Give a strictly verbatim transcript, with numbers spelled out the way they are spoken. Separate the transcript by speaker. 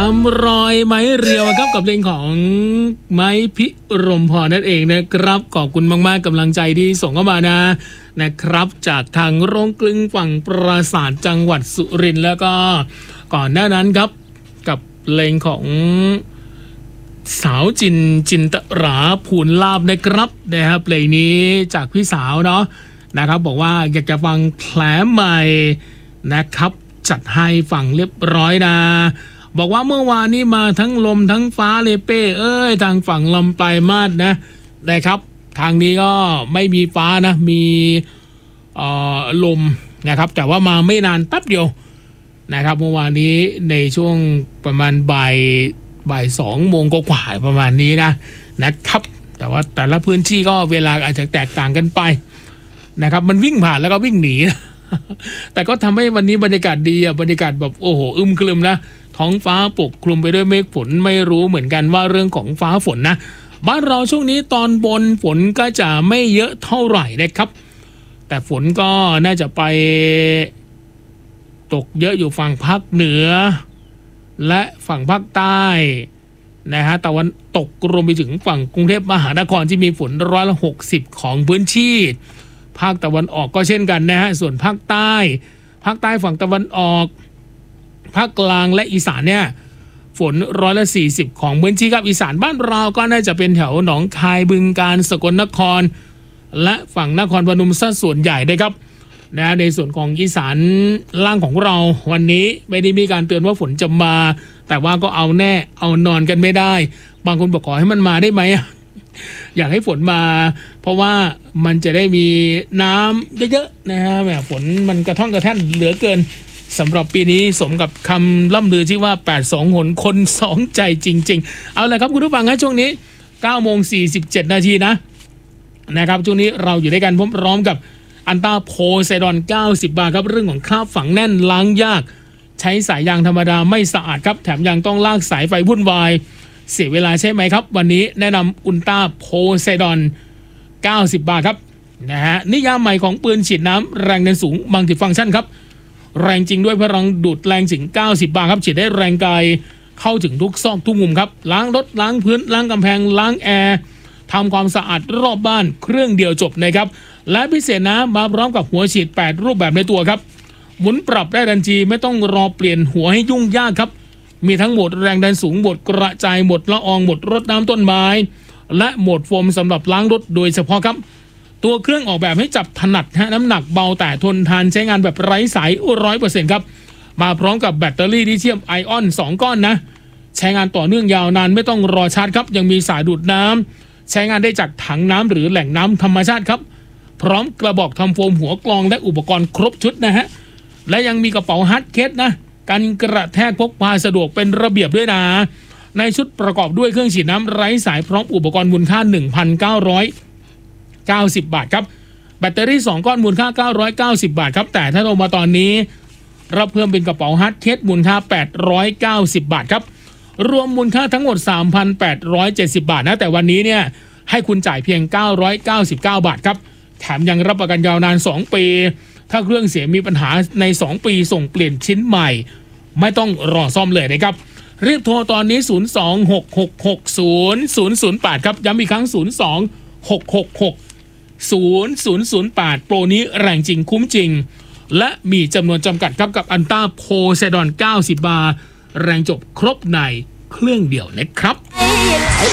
Speaker 1: ามรอยไม้เรียวครับกับเพลงของไม้พิรมพรนั่นเองนะครับขอบคุณมากๆกำลังใจที่ส่งเข้ามานะนะครับจากทางโรงกลึงฝั่งปราสาทจังหวัดสุรินทร์แล้วก็ก่อนหน้านั้นครับกับเพลงของสาวจินจินตราภูลลาบนะครับนะครับเพลงนี้จากพี่สาวเนาะนะครับบอกว่าอยากจะฟังแผลใหม่นะครับจัดให้ฟังเรียบร้อยนะบอกว่าเมื่อวานนี้มาทั้งลมทั้งฟ้าเลยเป้เอ้ยทางฝั่งลำปลายมาศนะนะครับทางนี้ก็ไม่มีฟ้านะมีเอ่อลมนะครับแต่ว่ามาไม่นานแป๊บเดียวนะครับเมื่อวานนี้ในช่วงประมาณบ่ายบ่ายสองโมงก็กว่าประมาณนี้นะนะครับแต่ว่าแต่ละพื้นที่ก็เวลาอาจจะแตกต่างกันไปนะครับมันวิ่งผ่านแล้วก็วิ่งหนีแต่ก็ทำให้วันนี้บรรยากาศดีอ่ะบรรยากาศแบบโอ้โหอึมครึมนะท้องฟ้าปกคลุมไปด้วยเมฆฝนไม่รู้เหมือนกันว่าเรื่องของฟ้าฝนนะบ้านเราช่วงนี้ตอนบนฝนก็จะไม่เยอะเท่าไหร่นะครับแต่ฝนก็น่าจะไปตกเยอะอยู่ฝั่งภาคเหนือและฝั่งภาคใต้นะฮะตะวันตกรวมไปถึงฝั่งกรุงเทพมหานครที่มีฝนร้อยละหกสิบของพื้นที่ภาคตะวันออกก็เช่นกันนะฮะส่วนภาคใต้ภาคใต้ฝั่งตะวันออกภาคกลางและอีสานเนี่ยฝนร้อยละสี่สิบของพื้นที่ครับอีสานบ้านเราก็น่าจะเป็นแถวหนองคายบึงกาฬสกลนครและฝั่งนครพนมซะส่วนใหญ่นะครับนะในส่วนของอีสานล่างของเราวันนี้ไม่ได้มีการเตือนว่าฝนจะมาแต่ว่าก็เอาแน่เอานอนกันไม่ได้บางคนบอกขอให้มันมาได้ไหมอยากให้ฝนมาเพราะว่ามันจะได้มีน้ำเยอะๆนะฮะแบบฝนมันกระท่อนกระแท่นเหลือเกินสำหรับปีนี้สมกับคำล่ำลือที่ว่าแปดสองหนคนสองใจจริงๆเอาละครับคุณผู้ฟังฮะช่วงนี้เก้าโมงสี่สิบเจ็ดนาทีนะนะครับช่วงนี้เราอยู่ด้วยกันพร้อมกับอันต้าโพไซดอนเก้าสิบบาทครับเรื่องของคราบฝังแน่นล้างยากใช้สายยางธรรมดาไม่สะอาดครับแถมยังต้องลากสายไฟวุ่นวายเสียเวลาใช่ไหมครับวันนี้แนะนำอุลตร้าโพไซดอนเก้าสิบบาทครับนะฮะนิยามใหม่ของปืนฉีดน้ำแรงดันสูงมัลติฟังก์ชันครับแรงจริงด้วยพลังดูดแรงถึงเก้าสิบบาทครับฉีดได้แรงไกลเข้าถึงทุกซอกทุกมุมครับล้างรถล้างพื้นล้างกำแพงล้างแอร์ทำความสะอาดรอบบ้านเครื่องเดียวจบนะครับและพิเศษนะมาพร้อมกับหัวฉีดแปดรูปแบบในตัวครับหมุนปรับได้ทันทีไม่ต้องรอเปลี่ยนหัวให้ยุ่งยากครับมีทั้งโหมดแรงดันสูงโหมดกระจายโหมดละอองโหมดรดน้ำต้นไม้และโหมดโฟมสำหรับล้างรถโดยเฉพาะครับตัวเครื่องออกแบบให้จับถนัดฮะน้ำหนักเบาแต่ทนทานใช้งานแบบไร้สาย ร้อยเปอร์เซ็นต์ ครับมาพร้อมกับแบตเตอรี่ลิเธียมไอออนสองก้อนนะใช้งานต่อเนื่องยาวนานไม่ต้องรอชาร์จครับยังมีสายดูดน้ำใช้งานได้จากถังน้ำหรือแหล่งน้ำธรรมชาติครับพร้อมกระบอกทำโฟมหัวกรองและอุปกรณ์ครบชุดนะฮะและยังมีกระเป๋าฮาร์ดเคสนะการกระแทกพกพาสะดวกเป็นระเบียบด้วยนะในชุดประกอบด้วยเครื่องฉีดน้ำไร้สายพร้อมอุปกรณ์มูลค่า หนึ่งพันเก้าร้อยเก้าสิบ บาทครับแบตเตอรี่สองก้อนมูลค่าเก้าร้อยเก้าสิบบาทครับแต่ถ้าเรามาตอนนี้รับเพิ่มเป็นกระเป๋าฮาร์ดเคสมูลค่าแปดร้อยเก้าสิบบาทครับรวมมูลค่าทั้งหมด สามพันแปดร้อยเจ็ดสิบ บาทนะแต่วันนี้เนี่ยให้คุณจ่ายเพียงเก้าร้อยเก้าสิบเก้าบาทครับแถมยังรับประกันยาวนานสองปีถ้าเครื่องเสียมีปัญหาในสองปีส่งเปลี่ยนชิ้นใหม่ไม่ต้องรอซ่อมเลยนะครับรีบโทรตอนนี้ศูนย์ สอง หก หก หก ศูนย์ ศูนย์ ศูนย์ แปดครับย้ำอีกครั้งศูนย์ สอง หก หก หก ศูนย์ ศูนย์ ศูนย์ แปดโปรนี้แรงจริงคุ้มจริงและมีจำนวนจำกัดครับกับอันต้าโพไซดอนเก้าสิบบาทแรงจบครบในเครื่องเดียวนะครับ